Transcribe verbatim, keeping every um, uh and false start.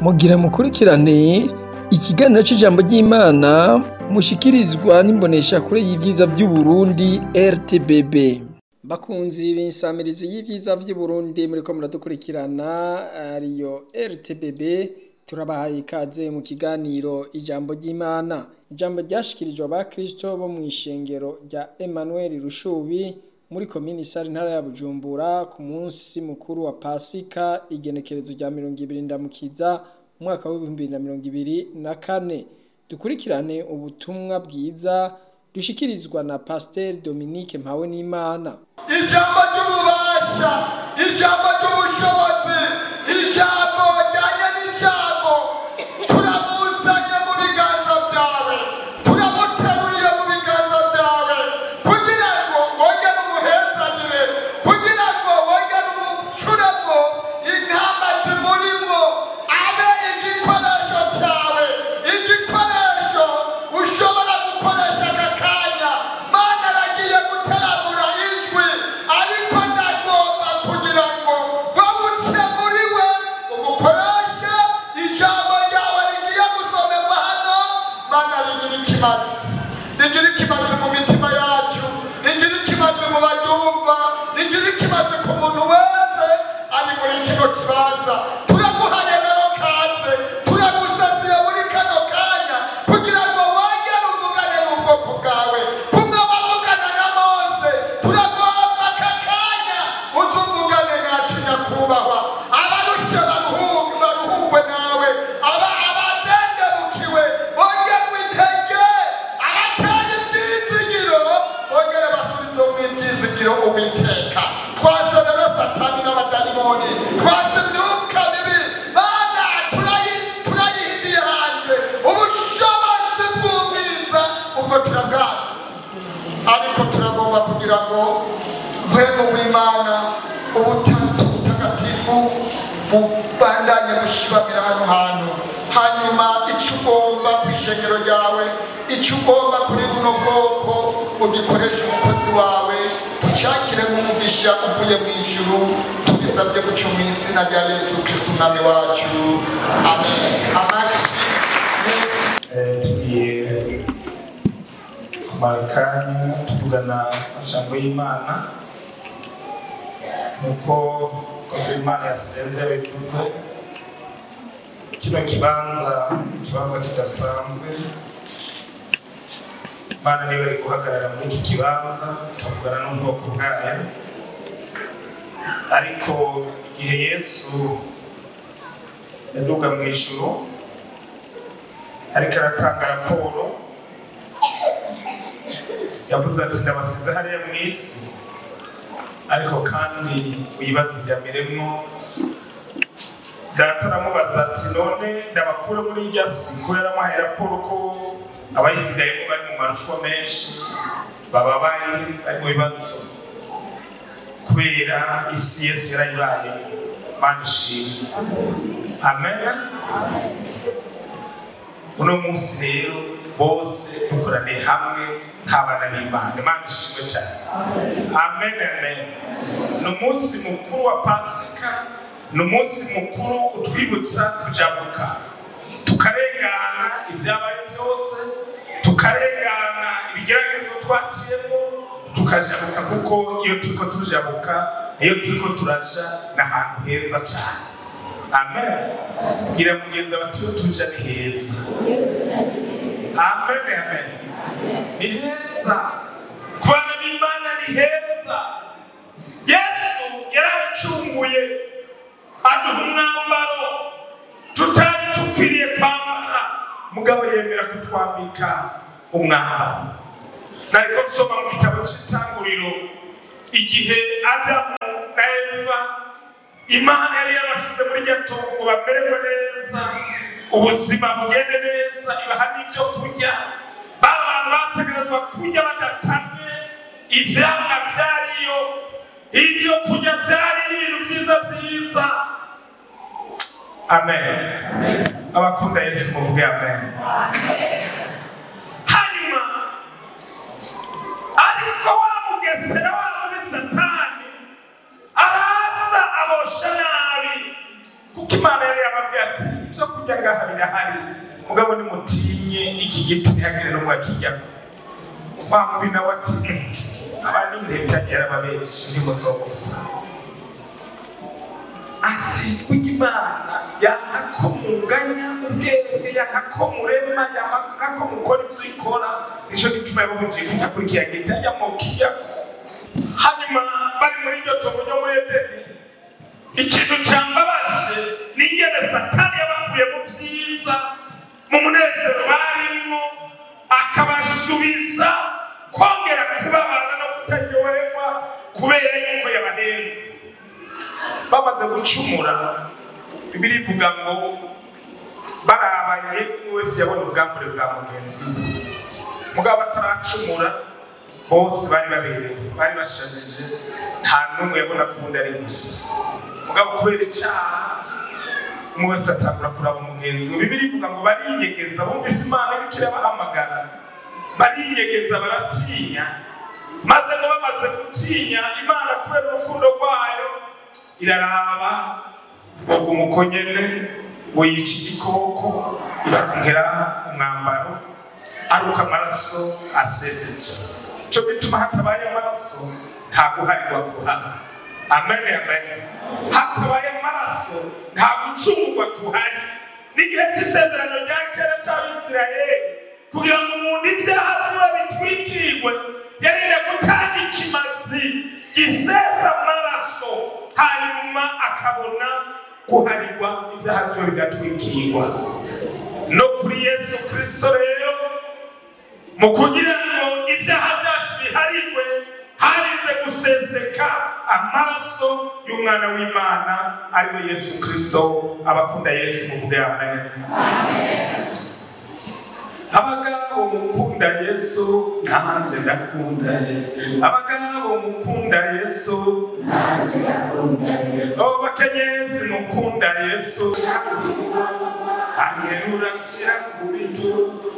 mugira mukurikirane ikiganiro c'ijambo ry'Imana mushikirizwa n'imboneshakure y'ivyiza vy'Uburundi R T B B. Bakunzi b'insamirizi y'ivyiza vy'Uburundi muriko muradukurikirana ariyo R T B B, turabahaye ikaze mu kiganiro ijambo ry'Imana. Ijambo ryashikirijwe abakristo bo mw'ishengero rya Emmanuel Rushubi muri komini Sare ntara ya Bujumbura ku munsi mukuru wa Pasika igenekerezo rya mirongo ibiri ndamukiza umwaka w'ibihumbi bibiri na mirongo ibiri na kane. Dukurikirane ubutumwa bwiza dushikirizwa na Pasteur Dominique Mpawenimana. Ijambo ry'ububasha, ijambo ry'ubushobozi, ijambo ryanye n'ijambo turabuzanye mu biganza byawe, turamuteruriye mu biganza byawe kugira ngo wongere umuhezanyire, kugira ngo wongere umucuremo intama zimurimo, abe igikoresho cyawe, igikoresho ushobora gukoresha aka kanya. Mana aragiye guteramura ijwi, ariko ndagomba kugira ngo wawuce muri we umukoreshe ijambo ryawe rigiye gusomerwa hano. Mana rigira ikimazi, rigira ikimazi mu mitima yacu, rigira ikimazi mu baryumva, rigira ikimazi ku muntu wese ari muri kino kibanza. Turaguhaye rero kaze, turagusasiye muri kano kanya kugira ngo wongere uvugane n'ubwoko bwawe kumwe wavugana na Mose. Turagomba aka kanya uzuvugane nacu nyakubahwa, abarushe baruhuke baruhukwe nawe, aba abadendebukiwe bongerwe intege, abateye ibyizigiro bongere basubize mu ibyizigiro Uwiteka. Twase rero Satani n'abadayimoni, twase imyuka mibi, Mana turayi- turayihibiye hanze. Ubushobozi bw'ubwiza ubwo turabwasi, ariko turagomba kugira ngo mpwemu w'Imana ubutatu butagatifu bubandanye bushibamira hano hantu. Hanyuma icyo ugomba ku ishengero ryawe, icyo ugomba kuri buno bwoko ugikoresha umukozi wawe, tucyakire nk'umugisha uvuye mu ijuru, tubisabye guca mu izina rya Yesu Kristo umwami wacu, amen. Amashyi menshi. Eh, tugiye kumara akanya tuvugana ijambo y'Imana nuko koze Imana yasenze bivuze. Kino kibanza ikibanza kidasanzwe, Imana niba ari guhagarara muri iki kibanza tukavugana n'ubwoko bwayo. Ariko igihe Yesu yaduga mu ijuru ariko aratanga raporo, yavuze ati ndabasize hariya mu isi, ariko kandi wibazigamiremwo. Data aramubaza ati none ndabakure muri irya si, ko yaramuhaye raporo ko abayisigayemo bari mu marushwa menshi, baba bari bari mu bibazo kubera isi Yesu yarayibaye. Mana ishimwe, amen. Uno munsi rero bose dukoraniye hamwe nk'abana b'Imana. Imana ishimwe cyane, amen, amen. Ni umunsi mukuru wa Pasika, ni umunsi mukuru utwibutsa kujabuka, tukarengana ibyabaye byose, tukarengana ibigeragezo twaciyemo, tukajabuka, kuko iyo turiko tujabuka, iyo turiko turaja n'ahantu heza cyane. Amen. Gira mugenzi bati iyo tuja ni heza. Amen, amen. Ni heza, kubana n'Imana ni heza. Yesu yarabacunguye aduha umwambaro tutari dukwiriye kwambara, mugabo yemera kutwambika umwambaro. Nariko nsoma mu gitabo cy'Itanguriro, igihe Adamu na Eva Imana yari yabasize muri iryo tongo ngo bamererwe neza, ubuzima bugende neza, ibaha n'ibyo kurya. Ba bantu bategerezwa kurya badatamye, ivyamwa vyariyo, ibyo kurya vyari ibintu vyiza vyiza. Amen. Abakunda Yesu muvuge amen. Hanyuma ariko wa mugesera wa muri Satani araza abosha nabi, kuko Imana yari yababwiye ati kurya ngaha birahari mugabo nimutinye iki giti ntihagire n'umwe akijyako wa mubi nawe ati abandi ndeta yarababenshi ntimuzogupfa ati kuko Imana yanga ko munganya ubwenge yanga ko murema yanga ko mukora ibyo ikora nico gituma yabugiye kujya kuri kiya giti yamukijya hanyuma bari muri iryo tongo ryo muri Edeni ikintu cyambabaje ni ingene Satani yabakuye mu byiza mu munezero barimo akabasubiza kongera kubabana no kutaryoherwa kubera yuko yabahenze bamaze gucumura. Bibiliya ivuga ngo barabaye wese yabona ubwambure bwa mugenzi mugabo bataracumura bose bari baberewe bari bashajije nta n'umwe yabona kundi ari gusa mugabo kubera icyaha umwe wese atangura kuraba umugenzi. Bibiliya ivuga ngo bariyegeza bumvise Imana iriko irabahamagara bariyegeza baratinya maze ngo bamaze gutinya Imana kubera urukundo rwayo iraraba ubwo umukonyene wiyica igikoko irakongera umwambaro aruka amaraso aseseje cyo bituma hatabaye amaraso nta guharirwa kuhaba. Amen amen. Hatabaye amaraso nta gucungurwa kuhari. N'igihe cy'isezerano rya kera cy'Abisirayeli kugira ngo umuntu ibyaha biba bitwikirwe yarinde gutanga ikimazi gisesa amaraso hanyuma akabona guharirwa ibyaha byo bigatwikirwa. No kuri Yesu Kristo rero mu kugira ngo ibyaha byacu biharirwe harinze guseseka amaraso y'umwana w'Imana ariwe Yesu Kristo. Abakunda Yesu muvuge amen. Amen. Abagabo mukunda Yesu nanje ndakunda Yesu. Abagabo mukunda Yesu nanje ndakunda Yesu. Oh bakenyezi mukunda Yesu. Aherura nshyira ku bitugu